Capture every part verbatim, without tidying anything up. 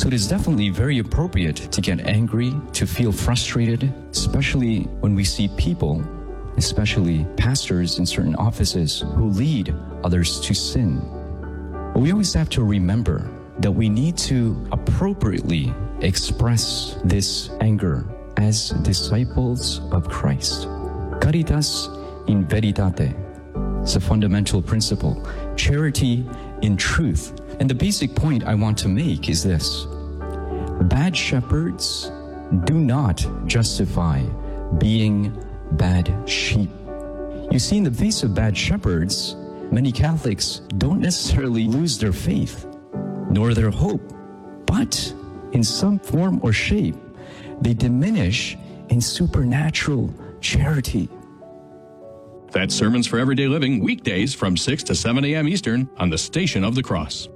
So it is definitely very appropriate to get angry, to feel frustrated, especially when we see people, especially pastors in certain offices, who lead others to sin. But we always have to remember that we need to appropriately express this anger as disciples of Christ. Caritas in veritate. It's a fundamental principle. Charity in truth. And the basic point I want to make is this. Bad shepherds do not justify being bad sheep. You see, in the face of bad shepherds, many Catholics don't necessarily lose their faith, nor their hope, but in some form or shape, they diminish in supernatural charity. That's Sermons for Everyday Living, weekdays from six to seven a.m. Eastern on the Station of the Cross.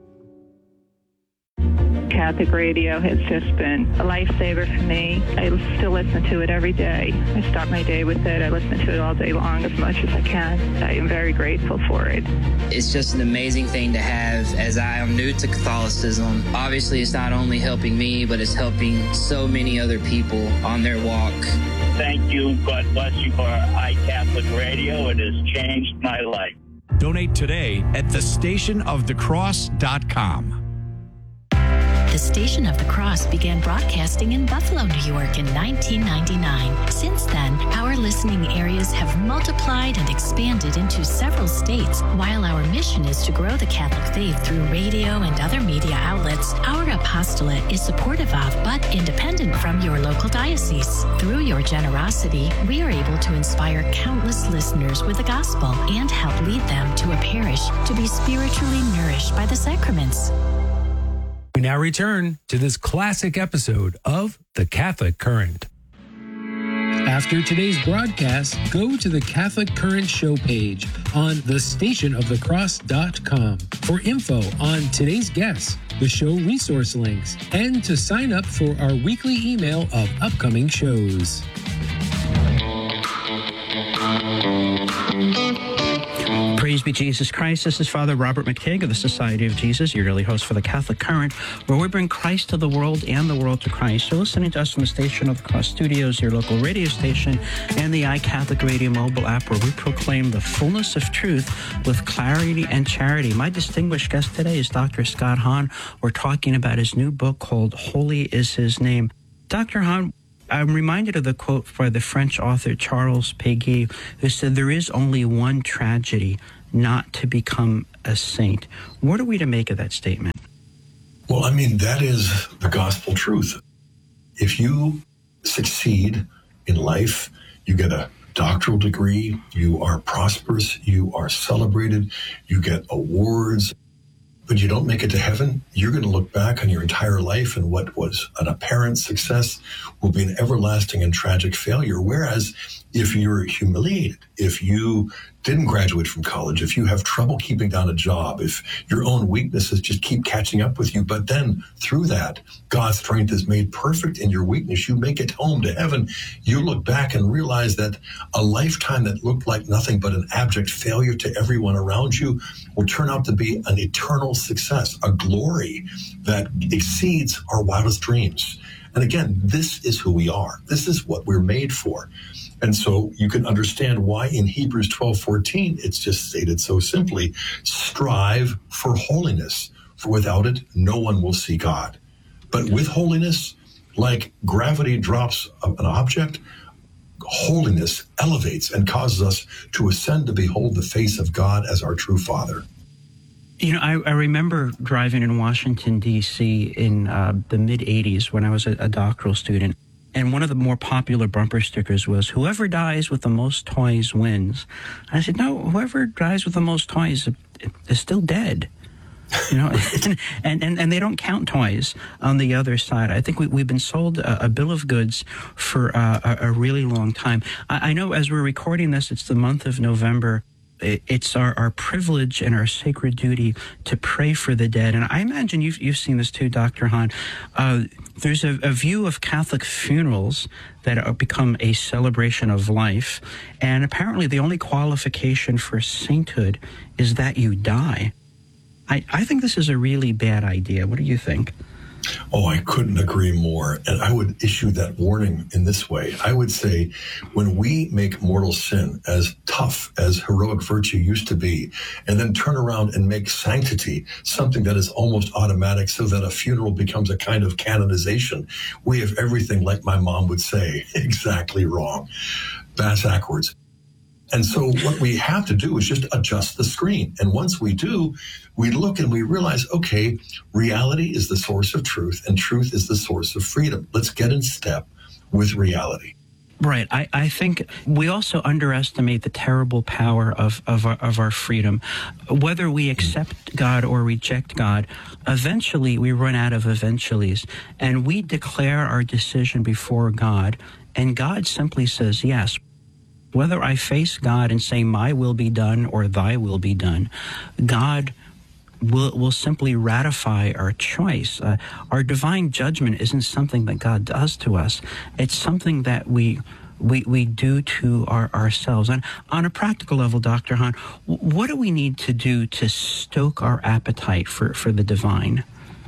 Catholic radio has just been a lifesaver for me. I still listen to it every day. I start my day with it. I listen to it all day long as much as I can. I am very grateful for it. It's just an amazing thing to have as I am new to Catholicism. Obviously, it's not only helping me, but it's helping so many other people on their walk. Thank you. God bless you for iCatholic Radio. It has changed my life. Donate today at the station of the cross dot com. The Station of the Cross began broadcasting in Buffalo, New York in nineteen ninety-nine. Since then, our listening areas have multiplied and expanded into several states. While our mission is to grow the Catholic faith through radio and other media outlets, our apostolate is supportive of but independent from your local diocese. Through your generosity, we are able to inspire countless listeners with the gospel and help lead them to a parish to be spiritually nourished by the sacraments. We now return to this classic episode of The Catholic Current. After today's broadcast, go to the Catholic Current show page on the station of the cross dot com for info on today's guests, the show resource links, and to sign up for our weekly email of upcoming shows. Praise be Jesus Christ. This is Father Robert McTigg of the Society of Jesus, your daily host for the Catholic Current, where we bring Christ to the world and the world to Christ. You're listening to us from the Station of the Cross Studios, your local radio station, and the iCatholic Radio mobile app, where we proclaim the fullness of truth with clarity and charity. My distinguished guest today is Doctor Scott Hahn. We're talking about his new book called Holy is His Name. Doctor Hahn, I'm reminded of the quote by the French author Charles Péguy, who said, "There is only one tragedy, not to become a saint." What are we to make of that statement? Well, I mean, that is the gospel truth. If you succeed in life, you get a doctoral degree, you are prosperous, you are celebrated, you get awards, but you don't make it to heaven, you're going to look back on your entire life and what was an apparent success will be an everlasting and tragic failure. Whereas if you're humiliated, if you didn't graduate from college, if you have trouble keeping down a job, if your own weaknesses just keep catching up with you, but then through that, God's strength is made perfect in your weakness, you make it home to heaven, you look back and realize that a lifetime that looked like nothing but an abject failure to everyone around you will turn out to be an eternal success, a glory that exceeds our wildest dreams. And again, this is who we are. This is what we're made for. And so you can understand why in Hebrews twelve fourteen, it's just stated so simply, strive for holiness, for without it, no one will see God. But with holiness, like gravity drops an object, holiness elevates and causes us to ascend to behold the face of God as our true Father. You know, I, I remember driving in Washington, D C in uh, the mid-eighties when I was a, a doctoral student. And one of the more popular bumper stickers was, "Whoever dies with the most toys wins." I said, no, whoever dies with the most toys is still dead. You know, and, and, and they don't count toys on the other side. I think we, we've been sold a, a bill of goods for uh, a, a really long time. I, I know as we're recording this, it's the month of November. It's our, our privilege and our sacred duty to pray for the dead. And I imagine you've, you've seen this too, Doctor Hahn. Uh, there's a, a view of Catholic funerals that are become a celebration of life. And apparently the only qualification for sainthood is that you die. I, I think this is a really bad idea. What do you think? Oh, I couldn't agree more. And I would issue that warning in this way. I would say when we make mortal sin as tough as heroic virtue used to be, and then turn around and make sanctity something that is almost automatic so that a funeral becomes a kind of canonization, we have everything, like my mom would say, exactly wrong. Bass backwards. And so what we have to do is just adjust the screen. And once we do, we look and we realize, okay, reality is the source of truth and truth is the source of freedom. Let's get in step with reality. Right. I, I think we also underestimate the terrible power of, of, our, of our freedom. Whether we accept God or reject God, eventually we run out of eventuallys, and we declare our decision before God, and God simply says yes. Whether I face God and say, my will be done or thy will be done, God will will simply ratify our choice. Uh, our divine judgment isn't something that God does to us. It's something that we we we do to our, ourselves. And on a practical level, Doctor Hahn, what do we need to do to stoke our appetite for, for the divine?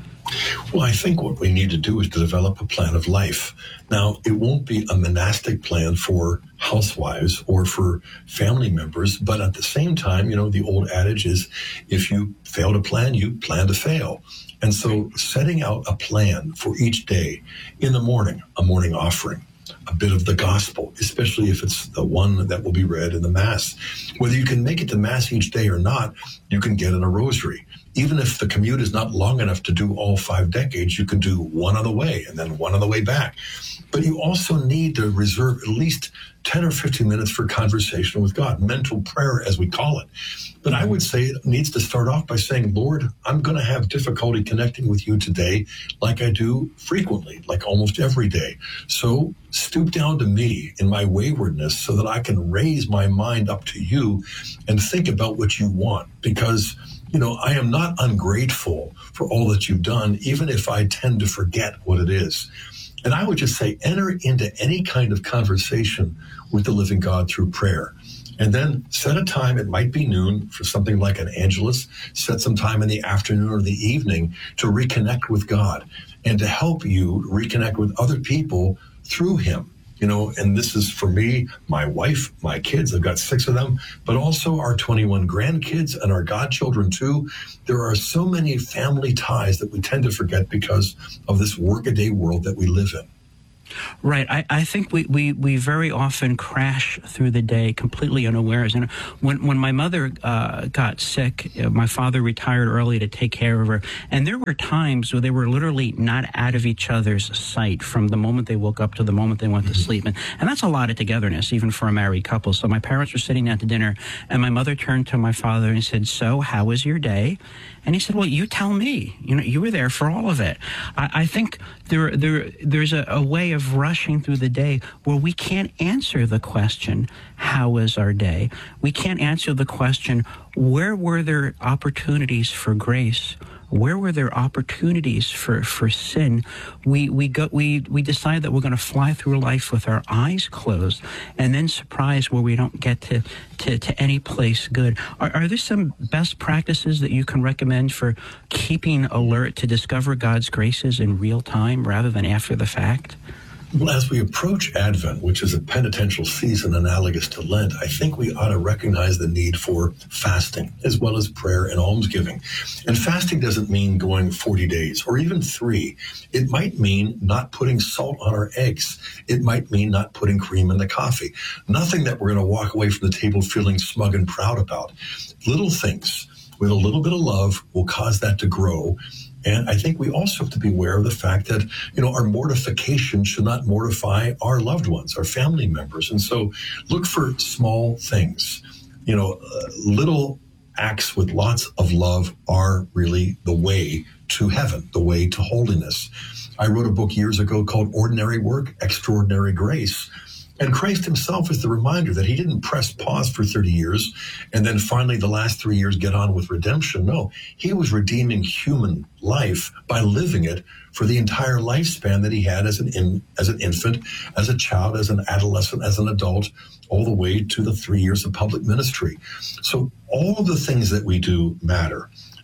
Well, I think what we need to do is to develop a plan of life. Now, it won't be a monastic plan for housewives or for family members, but at the same time, you know, the old adage is, if you fail to plan, you plan to fail. And so setting out a plan for each day, in the morning, a morning offering, a bit of the gospel, especially if it's the one that will be read in the Mass. Whether you can make it to Mass each day or not, you can get in a rosary. Even if the commute is not long enough to do all five decades, you can do one on the way and then one on the way back. But you also need to reserve at least ten or fifteen minutes for conversation with God, mental prayer, as we call it. But I would say it needs to start off by saying, Lord, I'm going to have difficulty connecting with you today like I do frequently, like almost every day. So stoop down to me in my waywardness so that I can raise my mind up to you and think about what you want. Because, you know, I am not ungrateful for all that you've done, even if I tend to forget what it is. And I would just say, enter into any kind of conversation with the living God through prayer. And then set a time, it might be noon, for something like an Angelus. Set some time in the afternoon or the evening to reconnect with God and to help you reconnect with other people through him. You know, and this is for me, my wife, my kids, I've got six of them, but also our twenty-one grandkids and our godchildren too. There are so many family ties that we tend to forget because of this workaday world that we live in. Right. I, I think we, we, we very often crash through the day completely unawares. And when, when my mother uh, got sick, uh, my father retired early to take care of her. And there were times where they were literally not out of each other's sight from the moment they woke up to the moment they went to sleep. And, and that's a lot of togetherness, even for a married couple. So my parents were sitting down to dinner, and my mother turned to my father and said, so how was your day? And he said, well, you tell me. You know, you were there for all of it. I, I think there, there, there's a, a way of rushing through the day where we can't answer the question, how was our day? We can't answer the question, where were there opportunities for grace? Where were there opportunities for, for sin? We we go we we decide that we're going to fly through life with our eyes closed, and then surprised where we don't get to to, to any place good. Are, are there some best practices that you can recommend for keeping alert to discover God's graces in real time rather than after the fact? Well, as we approach Advent, which is a penitential season analogous to Lent, I think we ought to recognize the need for fasting, as well as prayer and almsgiving. And fasting doesn't mean going forty days or even three. It might mean not putting salt on our eggs. It might mean not putting cream in the coffee. Nothing that we're going to walk away from the table feeling smug and proud about. Little things with a little bit of love will cause that to grow. And I think we also have to be aware of the fact that, you know, our mortification should not mortify our loved ones, our family members. And so look for small things. You know, uh, little acts with lots of love are really the way to heaven, the way to holiness. I wrote a book years ago called Ordinary Work, Extraordinary Grace. And Christ himself is the reminder that he didn't press pause for thirty years and then finally the last three years get on with redemption. No, he was redeeming human life by living it for the entire lifespan that he had as an in, as an infant, as a child, as an adolescent, as an adult, all the way to the three years of public ministry. So all of the things that we do matter.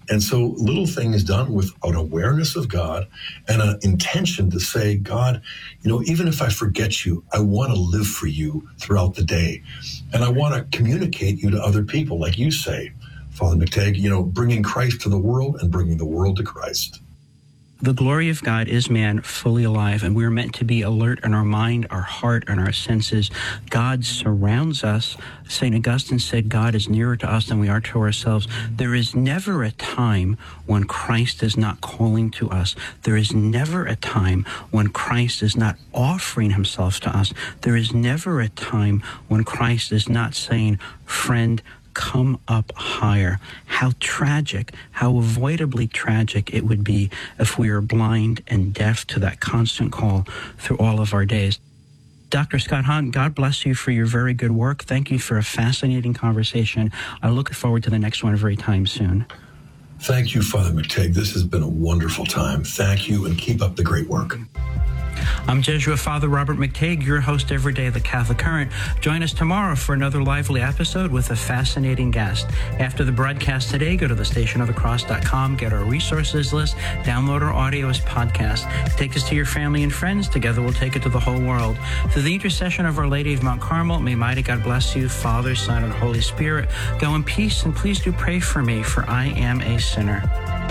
And so little things done with an awareness of God and an intention to say, God, you know, even if I forget you, I want to live for you throughout the day. And I want to communicate you to other people, like you say, Father McTagg, you know, bringing Christ to the world and bringing the world to Christ. The glory of God is man fully alive, and we're meant to be alert in our mind, our heart, and our senses. God surrounds us. Saint Augustine said God is nearer to us than we are to ourselves. There is never a time when Christ is not calling to us. There is never a time when Christ is not offering himself to us. There is never a time when Christ is not saying, friend, come up higher. How tragic, how avoidably tragic it would be if we are blind and deaf to that constant call through all of our days. Doctor Scott Hahn, God bless you for your very good work. Thank you for a fascinating conversation. I look forward to the next one very time soon. Thank you, Father McTagg. This has been a wonderful time. Thank you, and keep up the great work. I'm Jesuit Father Robert McTagg, your host every day of the Catholic Current. Join us tomorrow for another lively episode with a fascinating guest. After the broadcast today, go to the station of the cross dot com, get our resources list, download our audio as podcast. Take us to your family and friends. Together we'll take it to the whole world. Through the intercession of Our Lady of Mount Carmel, may mighty God bless you, Father, Son, and Holy Spirit. Go in peace, and please do pray for me, for I am a sinner.